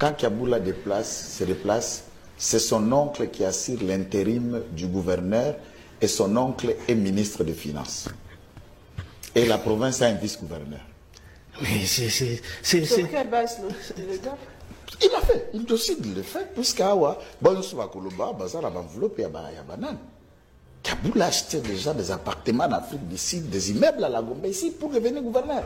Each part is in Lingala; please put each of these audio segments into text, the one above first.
Quand Kaboula se déplace, c'est son oncle qui assure l'intérim du gouverneur et son oncle est ministre des Finances. Et la province a un vice-gouverneur. Mais c'est... Sur quelle base le gars? Il a fait, il décide de le faire, puisqu'Awa, bon, on va Koloba, Bazar, enveloppe, il y a banane. Kaboula achetait déjà des appartements en Afrique du Sud, des immeubles à la Gombe ici pour devenir gouverneur.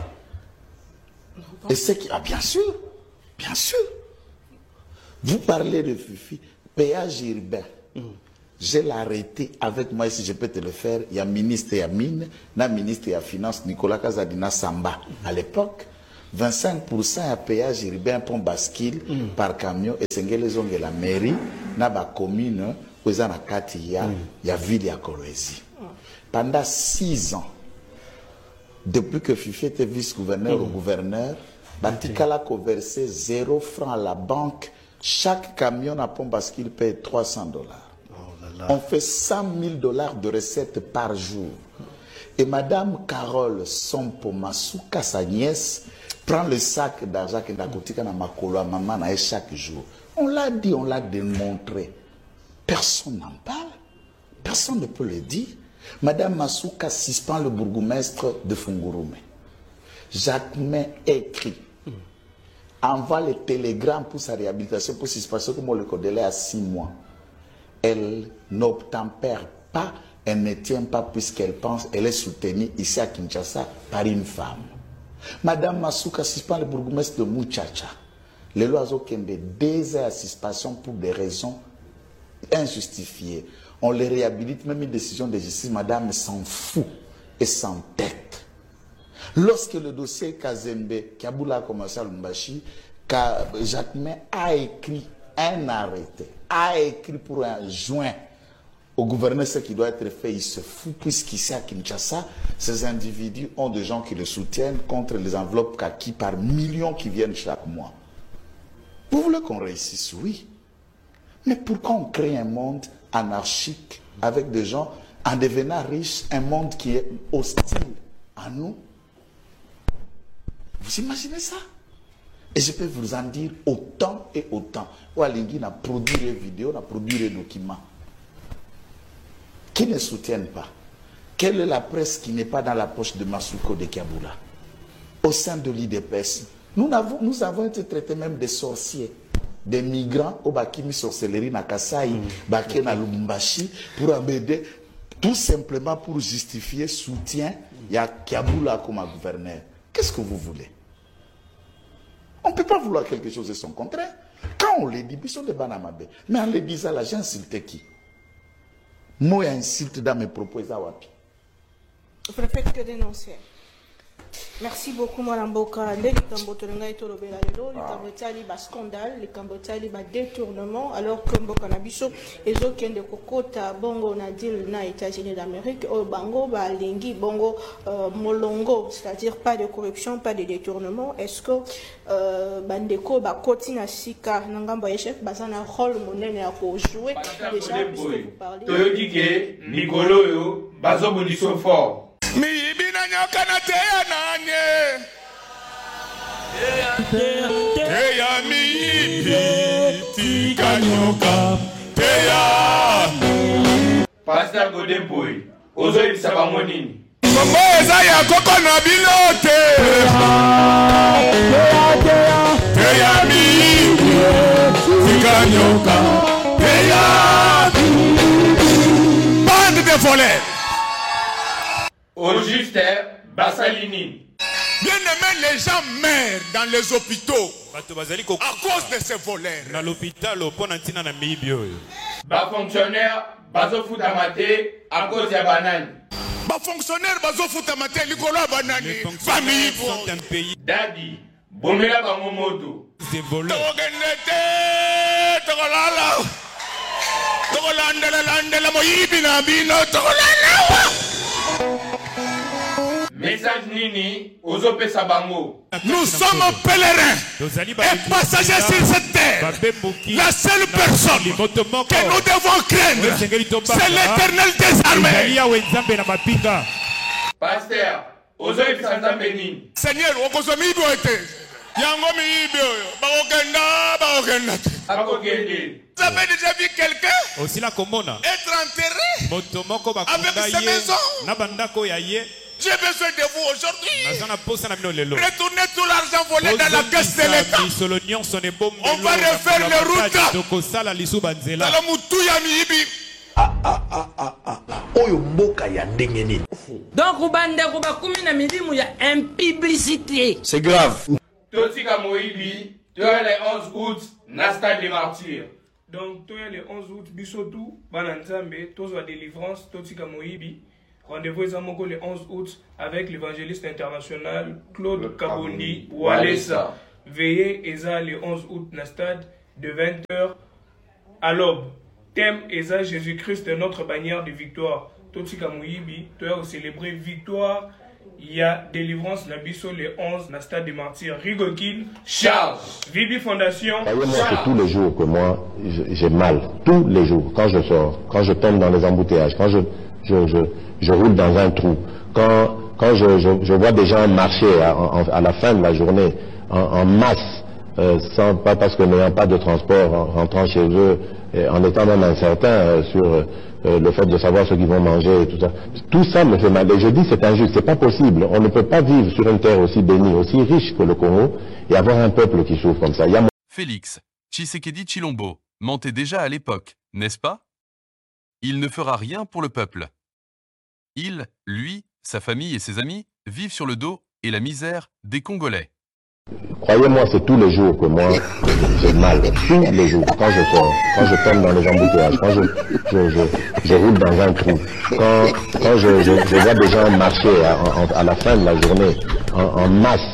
Et c'est qui. Ah, bien sûr, bien sûr. Vous parlez de Fifi, péage urbain. Je l'ai arrêté avec moi, si je peux te le faire. Il y a ministre et mine, il ministre et finance, Nicolas Kazadina Samba. À l'époque, 25% à péage urbain pour bascule par camion et c'est que la mairie n'a pas commune où il y a ville à Kolwezi. Pendant 6 ans, depuis que Fifi était vice-gouverneur au gouverneur, Batikala a versé 0 francs à la banque. Chaque camion à pont bascule paye $300. On fait $100 000 de recettes par jour. Et Madame Carole Sompo-Masuka, sa nièce, prend le sac d'argent que Nakotika na makolo à maman chaque jour. On l'a dit, on l'a démontré. Personne n'en parle. Personne ne peut le dire. Madame Masuka suspend le bourgmestre de Fungurume. Jacquemin écrit, envoie le télégramme pour sa réhabilitation, pour suspension, comme on le connaît à 6 mois. Elle n'obtempère pas, elle ne tient pas puisqu'elle pense, elle est soutenue ici à Kinshasa par une femme. Madame Masuka suspend le bourgmestre de Muchacha. Le loiseau Kembe, 2 heures à suspension pour des raisons injustifiées. On les réhabilite, même une décision de justice, madame s'en fout et s'entête. Lorsque le dossier Kazembe, Kaboula a commencé à Lumbashi, Jacquemin a écrit un arrêté, a écrit pour un joint au gouverneur ce qui doit être fait, il se fout, puisqu'ici à Kinshasa, ces individus ont des gens qui le soutiennent contre les enveloppes kaki par millions qui viennent chaque mois. Vous voulez qu'on réussisse? Oui. Mais pourquoi on crée un monde anarchique avec des gens en devenant riches, un monde qui est hostile à nous? Vous imaginez ça? Et je peux vous en dire autant et autant. Oualingi a produit des vidéos, a produit des documents qui ne soutiennent pas. Quelle est la presse qui n'est pas dans la poche de Masuko de Kaboula? Au sein de l'IDPS, nous avons été traités même des sorciers, des migrants au Bakimi sorcellerie na Kasai, Baké na Lubumbashi, pour embêter, tout simplement pour justifier soutien, il y a Kaboula comme gouverneur. Qu'est-ce que vous voulez? On ne peut pas vouloir quelque chose de son contraire. Quand on les dit, ils sont des banamabe. Mais en les disant, là, j'ai insulté qui? Moi, insulte dans mes propos, Zawapi. Vous ne faites que dénoncer. Merci beaucoup, Mme Boka. Les Cambotolanga et Tolobela, les Cambotali, bas scandale, les Cambotali, bas détournement, alors que Mboka Nabiso, et autres de Kokota, Bongo, Nadil, na États-Unis d'Amérique, au Bango, Lingi, Bongo, Molongo, c'est-à-dire pas de corruption, pas de détournement. Est-ce que Bandeko, Kotina Sika, Nangamba Chef, Bazana, rôle monnaie à jouer déjà, puisque vous parlez. Toyodike, Nicolo, Bazo Boniso fort. Mi ibina nyoka na teya nanye teya mi ibi tika nyoka teya Pasteur Godemboy, ozo ibisa bango nini? Kombo eza ya koko na bilote teya mi ibi tika nyoka teya bande de voleurs. Au juste, Bassalini. Bien aimé, les gens meurent dans les hôpitaux à cause de ces voleurs. Dans l'hôpital, Bas fonctionnaire, bazo foutamate à cause de banane. Bas fonctionnaire, bazo foutamate likolo banane. Famille sont un pays. Daddy, bomela bangomoto. Des voleurs. Togolala. Togolandela moyibi na bino togolala. Message Nini, Ozope Sabango. Nous sommes pèlerins et passagers sur cette terre. La seule personne que nous devons craindre, c'est l'Éternel des armées. Pasteur, Ozope Sanzambeni. Seigneur, Okozomi doit être. Yango miibi oyo. Bakokenda. Vous avez déjà vu quelqu'un être enterré avec sa maison? J'ai besoin de vous aujourd'hui. Retournez tout l'argent volé dans la caisse de l'État. On va refaire les routes. Donc, il y a une publicité. C'est grave. Totika Moïbi, tu as le 11 août, Nasta des martyrs. Donc, tu as le 11 août, Bissotou, Bananzambe, Tozo délivrance, Totika Moïbi. Rendez-vous le 11 août avec l'évangéliste international Claude Kabondi Walesa. Veillez Eza le 11 août na stade de 20h à l'aube. Thème Eza Jésus-Christ notre bannière de victoire. Totika Moïbi, tu as célébré victoire. Il y a délivrance na biso le 11 na stade des martyrs. Rigokin Charles. Vibi Fondation. C'est tous les jours que moi j'ai mal. Tous les jours. Quand je sors, quand je tombe dans les embouteillages, quand je roule dans un trou. Quand je vois des gens marcher à la fin de la journée en masse, pas parce que n'ayant pas de transport, en rentrant chez eux, en étant même incertain sur le fait de savoir ce qu'ils vont manger et tout ça. Tout ça me fait mal. Et je dis c'est injuste, c'est pas possible. On ne peut pas vivre sur une terre aussi bénie, aussi riche que le Congo et avoir un peuple qui souffre comme ça. Félix Tshisekedi Tshilombo mentait déjà à l'époque, n'est-ce pas? Il ne fera rien pour le peuple. Il, lui, sa famille et ses amis vivent sur le dos et la misère des Congolais. Croyez-moi, c'est tous les jours que moi j'ai mal. Tous les jours. Quand je sors, quand je tombe dans les embouteillages, quand je roule dans un trou, quand je vois des gens marcher à la fin de la journée en masse,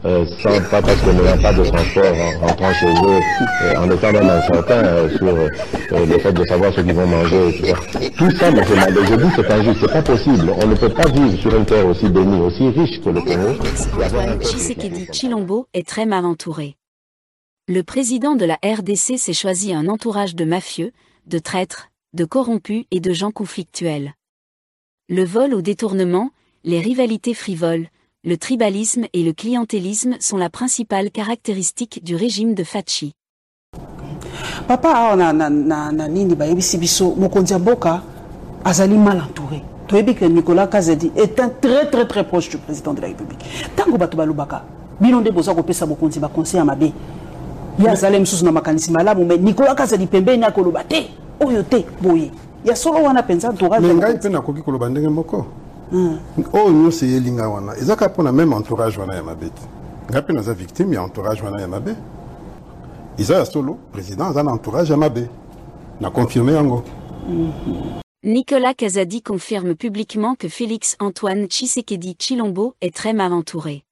pas parce que n'ayant pas de transport, en rentrant chez eux, en étant même incertain sur le fait de savoir ce qu'ils vont manger et tout ça. Tout ça me fait mal. Et je dis c'est injuste, c'est pas possible. On ne peut pas vivre sur une terre aussi bénie, aussi riche que le Congo. Tshisekedi Tshilombo est très mal entouré. Le président de la RDC s'est choisi un entourage de mafieux, de traîtres, de corrompus et de gens conflictuels. Le vol au détournement, les rivalités frivoles, le tribalisme et le clientélisme sont la principale caractéristique du régime de Fachi. Papa na nini bayebisi biso mokonzi mboka azali mal entouré. Toyebi que Nicolas Kazadi est un très proche du président de la République. Tango bato balobaka bino nde boza kopesa mokonzi ba conseil mabe. Ya zalem susu na makanisi malamu mais Nicolas Kazadi pembeni akoloba te oyo te boye. Ya solo wana penza entourage. Ngai pe na koki koloba ndenge moko. Oh nous c'est yelinga wana. Ezaka pona même entourage wana ya mabe. Ngai pe naza victime ya entourage wana ya mabe. Isa solo président azan entourage ya mabe. Na confirmé yango. Nicolas Kazadi confirme publiquement que Félix Antoine Tshisekedi Tshilombo est très mal entouré.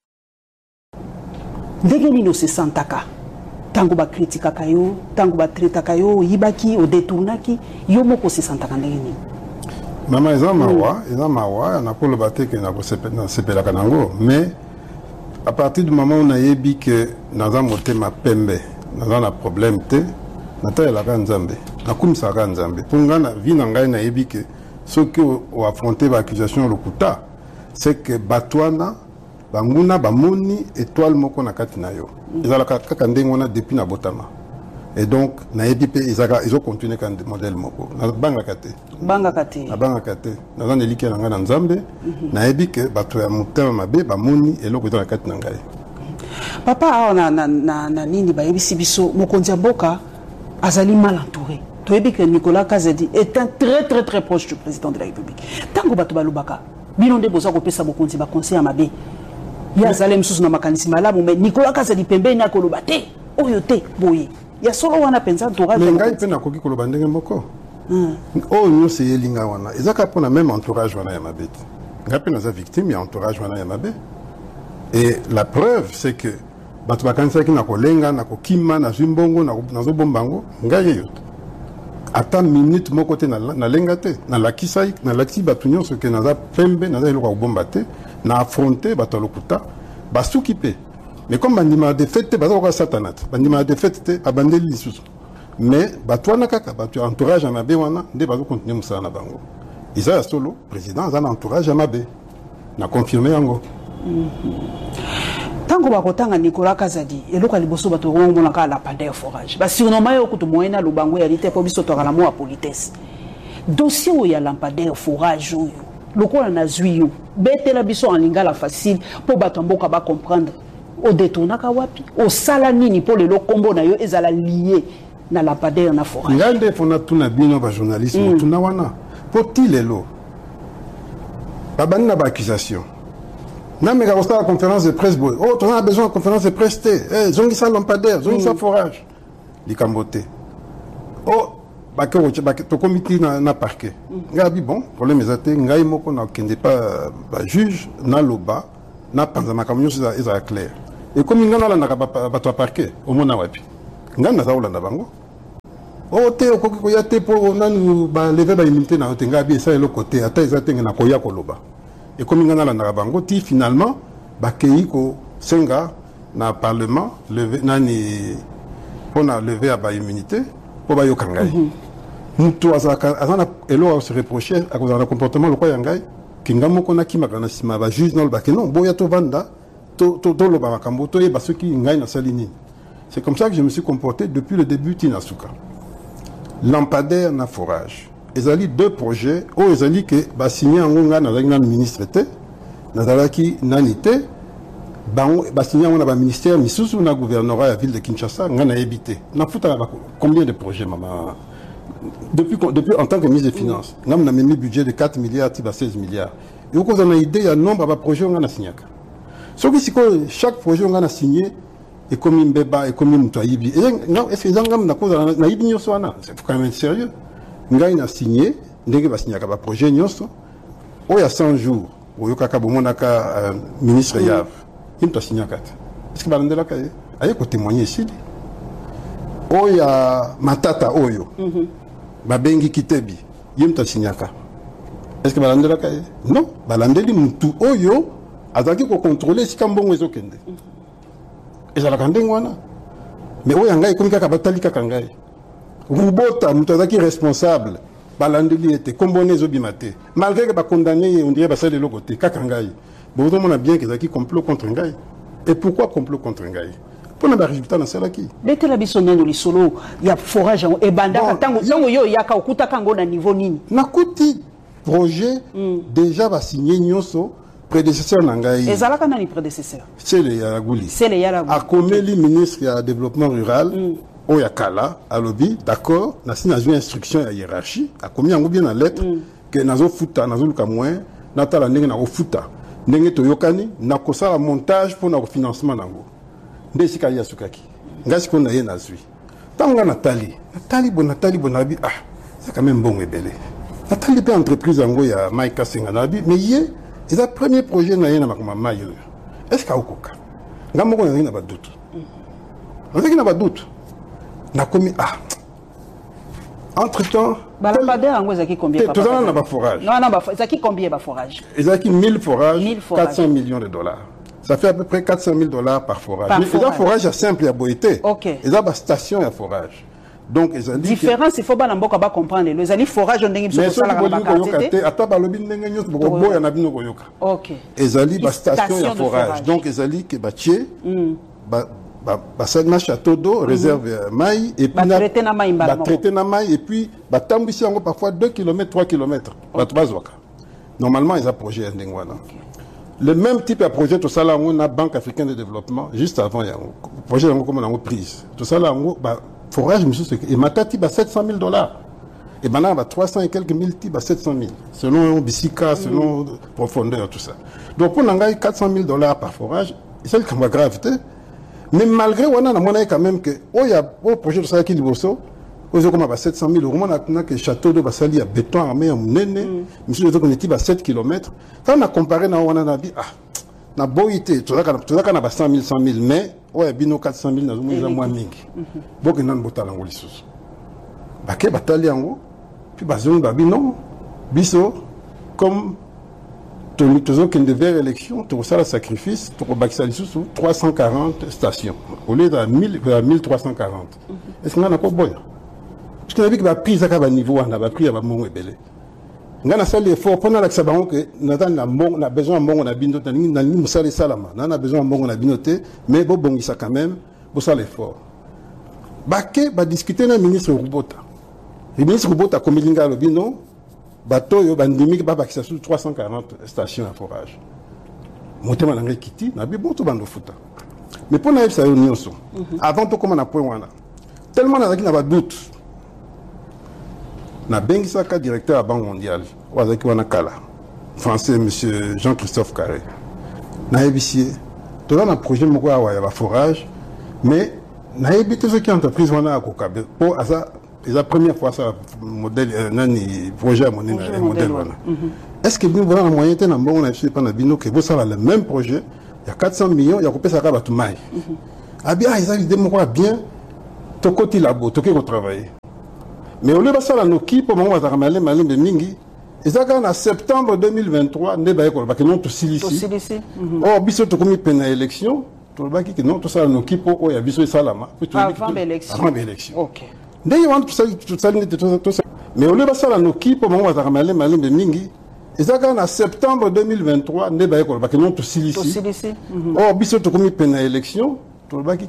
Ndenge no se santaka. Tango ba kritika kayo, tango ba treta kayo, yibaki o détournaki, yo moko se santaka ndenge ni. Mama eza mawa na kolo bateke na ko sepela kanango, mais à partir du moment où on a yebi que naza motema pembe, naza na problème te, nata la Nzambe. Na kumisa Nzambe. Pour ngana vi na ngai na yebi que ceux qui ont affronté l'accusation lokuta, c'est que batwana banguna bamoni étoile moko na kati na yo. Ezala kaka ndenge wana depuis na botama. Et donc na yebi pe ils ont continué kan modèle moko. Na banga kate. Banga kate. Na banga kate. Na zana elike na ngana Nzambe, na yebi que bato ya motema mabe bamoni eloko ezala kati na ngai. Papa na nini bayebisi biso mokonzi mboka azali mal entouré. Toyebi que Nicolas Kazadi est un très proche du président de la République. Tango bato balobaka bino nde boza kopesa mokonzi ba conseil mabe. Ya zalem susu na makanisi malamu mais Nicolas Kazadi pembeni akoloba te oyo te boye. Ya solo wana penza entourage. Mais ngai pe na koki koloba ndenge moko. Oh nous c'est yelinga wana. Ezaka pona même entourage wana ya mabe. Ngai pe naza victime ya entourage wana ya mabe. Et la preuve c'est que bato bakanisa ki na kolenga na kokima na zimbongo na zo bombango ngai yo. Ata minute moko te na lenga te na lakisai na lakisi bato nyonso ke naza pembe naza eloko ya kobomba te na affronter bato lokuta basuki pe. Mais comme bandima de fête baza ko satanat bandima de fête te abandeli lisusu. Mais bato wana kaka bato entourage ya mabe wana nde bazo continuer musala na bango. Isa solo président azana entourage ya mabe na confirmer yango. Tant Tant qu'on va rotanga Nicolas Kazadi, et l'autre liboso bato on a la pandémie forage. Bah si on a maillot que moyena lubango ya lité pour biso to la mo à politesse. Dossier où il y a lampadaire forage où le quoi na zuyo. Bete la biso en lingala facile pour batomboka ba comprendre. Au détournaka wapi, au salanini pour le combo na yo ezala lié na lampadaire na forage. Ngande fona tuna bino ba journalisme tuna wana. Pour-il lelo. Babani na ba accusation. Non, mais quand on a la conférence de presse, oh, on a besoin de conférence de presse, zongi sa lampadaire, zongi sa forage. Les cambotés. Oh, to comité na parquet. Ngabi bon, problème est até, ngai moko na kende pas juge na loba, na panzama kamyo c'est clair. Et comme ngana la na ba to parquet, au mona wapi. Ngana za olanda bango. Oh, te ko ya te po nanu ba lever ba immunité na ngabi ça le côté, ata ezate na koya ko loba. Et comme il y a la bango, finalement, Bakeiko Senga, dans le Parlement, on a levé à la immunité pour Bayo Kangai. Nous, on se reprochait à cause du comportement de Yangai, qui n'a pas qui m'a juge dans le bac. Non, Boya Tovanda, Tolo Bamakambo, Toye Basuki, Ngai na Salini. C'est comme ça que je me suis comporté depuis le début de Tinasuka. Lampadaire na forage. Ils ont deux projets, où ils ont dit que signé en ministre était, Nazalaki Nanité, signé en ministère, Missous ou gouvernorat à la ville de Kinshasa, on a évité. On a foutu combien de projets, maman? Depuis en tant que ministre des Finances, on a mis un budget de 4 milliards à 16 milliards. Et au on a idée, il y a un nombre de projets qu'on a signé. Sauf que chaque projet qu'on a signé, et comme un bébé, et comme un toiyibi. Est-ce que les gens ont dit que c'est quand même sérieux? Ngai a signé, ndenge ba signé ka projet nyonso. O ya 100 jours, o yokaka bomonaka ministre Yav. Il t'a signé kata. Est-ce que balandela ka aye ko témoigner ici? O ya matata oyo. Ba bengi kitebi. Il t'a signé ka. Est-ce que balandela ka? Non, balandeli mutu oyo azaki ko contrôler si kambongo ezokende. Ezala kandengo wana. Mais o ya ngai komika ka batali ka kangai. Rubota, Moutazaki responsable, Balandeli était comboné Zobimate. Malgré que condamné, on dirait que c'est de l'autre côté, Kakangaï. Bon, on a bien qu'ils ont complot contre Ngaï. Et pourquoi complot contre Ngaï? Pour le résultat dans celle qui. Dès que la bison dans le solo, il y a forage et banda, tango yo yaka okuta kango na niveau nini. Nakuti projet déjà va signer Nyoso. Prédécesseur Nangaï. Et Zalaka n'a ni prédécesseur. C'est le Yaragouli. C'est le Yaragouli. A Komeli, ministre du développement rural. Oyakala, à lobby, d'accord, n'a une instruction à hiérarchie, a commis en bien la lettre, que nazo futa, nazo luka moins, natala nenge na futa, nenge to yokani, na kosa la montage pour notre financement nango. Ndesi kaya sukaki. Ngasi ko na ye na zui. Tanga Nathalie bonabi, ah, c'est quand même bon et belé. Nathalie pe entreprise ango ya Maïka Senganabi, mais yé, c'est le premier projet na ye na makoma maï. Est-ce ka okoka? Ngamoko na ba doute. On sait qu'il n'a pas de doute. Na commis entre temps balapadaire en zaki combien tout ça n'a pas forage non zaki combien ba forage zaki 1000 forages 400 millions de dollars ça fait à peu près 400 000 dollars par forage mais il y a forage à simple à boité il y a station à forage donc ils ont dit différence il faut pas n'importe quoi comprendre les ali forage on dingue mais ça la quantité ata balobi ndenge nyos boko boya na bino koyoka ils ali station à forage donc ils ali que batie Basad château d'eau, réserve maï, et puis traité na maï, et puis tambisi encore parfois 2 km, 3 km. Normalement, ils ont projet Ndengwana. Le même type de projet, tout ça là, on a Banque africaine de développement, juste avant, il y a un projet comme on a prise. Tout ça là, forage, et Matati, 700 000 dollars. Et maintenant, 300 et quelques mille types, 700 000. Selon Bissika, selon profondeur, tout ça. Donc, on a 400 000 dollars par forage, c'est le cas gravité. Mais malgré on a quand même que au projet de ça qui liboso aux comme 700 000 euros on a que château de Basali à béton armé en nene monsieur on était à 7 km quand on a comparé on a dit na boité tout ça qu'on a 100 000 mais bino 400 000 na moins mingi boke nan botala ngoli sus baké batali yango puis bazon babino biso comme toujours qu'il devait élection, tout ça le sacrifice, pour Baxali sous 340 stations, au lieu de 1340. Est-ce qu'on a encore bon? Parce qu'on a vu que la prise à niveau, on a pris à mon belé. ngana sali effort pendant la sabango que na besoin mbongo na bino na ni musali salama na besoin mbongo na bino te mais bo bongisa quand même bo sala effort bake ba discuter na ministre Rubota le ministre Rubota komilinga lo bino bato yo bandimi ba bakisa sur 340 stations à forage motema na ngekiti na bi bon to bando futa mais pour na ça yo nyonso avant to comment na point wana tellement na na ba doute na bengisaka directeur à Banque mondiale wazaki wana kala français monsieur Jean-Christophe Carré na ebisie to na projet moko ya ba forage mais na ebité ce qui entreprise wana akokabe pour asa la première fois ça modèle nani projet à monnaie modèle wana est-ce que vous avez un moyen de mbongo na pas na bino que vous ça le même projet il y a 400 millions il y a coupé ça ka batu mai abia ils ont idée moko bien to côté labo to ke travailler mais au lieu de ça, la Noki, pour moi, on va ramener Malim de Mingi. Et ça, en septembre 2023, on va dire que non, tout ici. Or, biso to comme peine élection, tout le baki que non, tout ça, la Noki, pour oya biso salama. Avant l'élection. Avant l'élection. Ok. D'ailleurs, tout ça, mais au lieu de ça, la Noki, pour moi, on va ramener Malim de Mingi. Et ça, en septembre 2023, on va dire que non, tout ici. Or, biso to comme peine élection, tout le baki